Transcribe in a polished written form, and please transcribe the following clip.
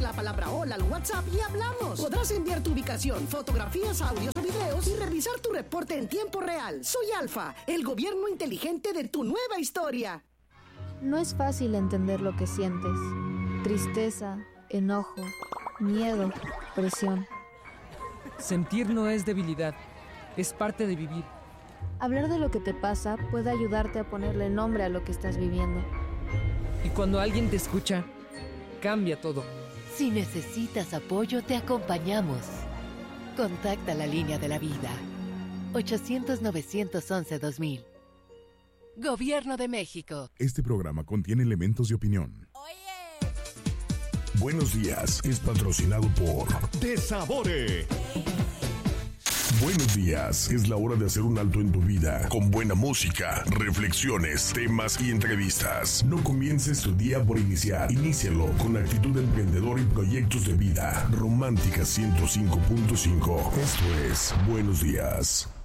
la palabra hola al WhatsApp y hablamos. Podrás enviar tu ubicación, fotografías, audios o videos y revisar tu reporte en tiempo real. Soy Alfa, el gobierno inteligente de tu nueva historia. No es fácil entender lo que sientes. Tristeza, enojo, miedo, presión. Sentir no es debilidad, es parte de vivir. Hablar de lo que te pasa puede ayudarte a ponerle nombre a lo que estás viviendo. Y cuando alguien te escucha, cambia todo. Si necesitas apoyo, te acompañamos. Contacta la línea de la vida. 800-911-2000. Gobierno de México. Este programa contiene elementos de opinión. Buenos días es patrocinado por Desabore. Buenos días, es la hora de hacer un alto en tu vida con buena música, reflexiones, temas y entrevistas. No comiences tu día por iniciar, inícialo con actitud emprendedora y proyectos de vida. Romántica 105.5. Esto es Buenos Días.